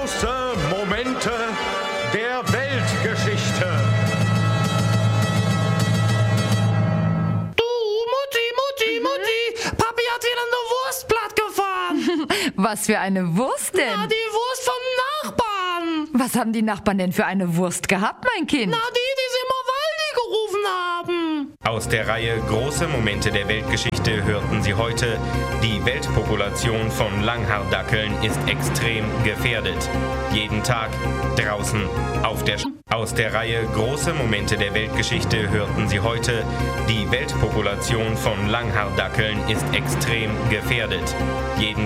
große Momente der Weltgeschichte. Du, Mutti, Papi hat wieder eine Wurst plattgefahren. Was für eine Wurst denn? Na, die Wurst vom Nachbarn. Was haben die Nachbarn denn für eine Wurst gehabt, mein Kind? Na, die sie immer Waldi gerufen haben. Aus der Reihe Große Momente der Weltgeschichte hörten Sie heute: Die Weltpopulation von Langhaardackeln ist extrem gefährdet. Jeden Tag draußen auf der Aus der Reihe Große Momente der Weltgeschichte hörten Sie heute: Die Weltpopulation von Langhaardackeln ist extrem gefährdet. Jeden